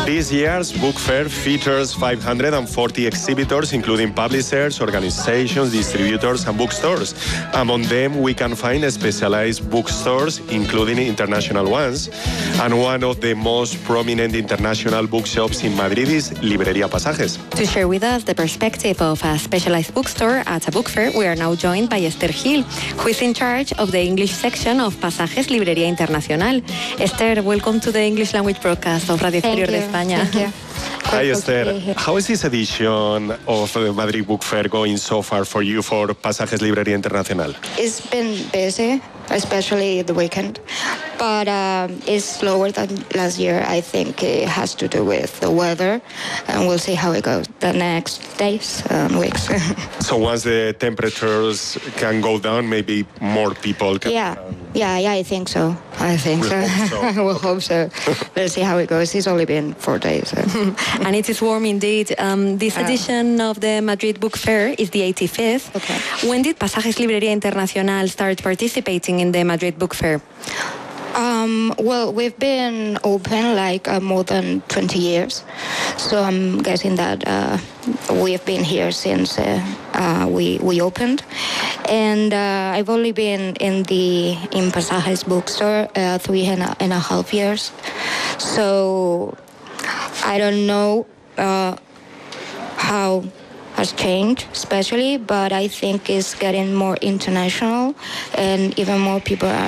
This year's book fair features 540 exhibitors, including publishers, organizations, distributors, and bookstores. Among them, we can find specialized bookstores, including international ones. And one of the most prominent international bookshops in Madrid is Librería Pasajes. To share with us the perspective of a specialized bookstore at a book fair, we are now joined by Esther Gil, who is in charge of the English section of Pasajes Librería Internacional. Esther, welcome to the English language broadcast of Radio Exterior de España. Thank you. Hi, Esther. How is this edition of the Madrid Book Fair going so far for you for Pasajes Librería Internacional? It's been busy, especially the weekend, but it's slower than last year. I think it has to do with the weather, and we'll see how it goes the next days and weeks. So once the temperatures can go down, maybe more people can... Yeah, I think so. We'll hope so. Let's see how it goes. It's only been 4 days. And it is warm indeed. This edition of the Madrid Book Fair is the 85th. Okay. When did Pasajes Librería Internacional start participating in the Madrid Book Fair? Well, we've been open more than 20 years, so I'm guessing that we've been here since we opened. And I've only been in Pasajes bookstore 3.5 years, so I don't know how has changed, especially, but I think it's getting more international, and even more people are